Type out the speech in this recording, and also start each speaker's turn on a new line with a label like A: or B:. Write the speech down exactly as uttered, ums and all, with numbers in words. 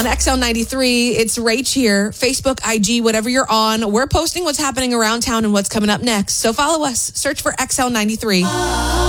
A: On X L ninety-three, it's Rach here. Facebook, I G, whatever you're on. We're posting what's happening around town and what's coming up next. So follow us. Search for X L ninety-three.